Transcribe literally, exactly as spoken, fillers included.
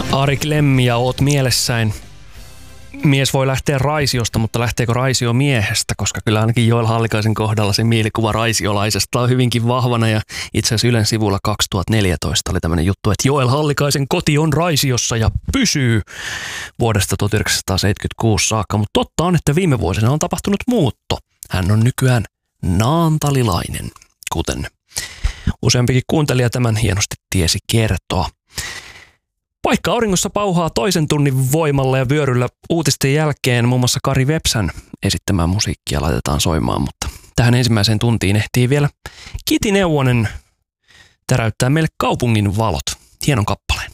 Ari Klemmi ja oot mielessäin. Mies voi lähteä raisiosta, mutta lähteekö raisio miehestä? Koska kyllä ainakin Joel Hallikaisen kohdalla se mielikuva raisiolaisesta on hyvinkin vahvana. Ja itse asiassa Ylen sivulla kaksituhattaneljätoista oli tämmöinen juttu, että Joel Hallikaisen koti on Raisiossa ja pysyy vuodesta tuhatyhdeksänsataaseitsemänkymmentäkuusi saakka. Mutta totta on, että viime vuosina on tapahtunut muutto. Hän on nykyään naantalilainen, kuten useampikin kuuntelija tämän hienosti tiesi kertoa. Paikka auringossa pauhaa toisen tunnin voimalla ja vyöryllä uutisten jälkeen muun muassa Kari Vepsän esittämää musiikkia laitetaan soimaan, mutta tähän ensimmäiseen tuntiin ehtii vielä Kiti Neuvonen täräyttää meille kaupungin valot. Hienon kappaleen.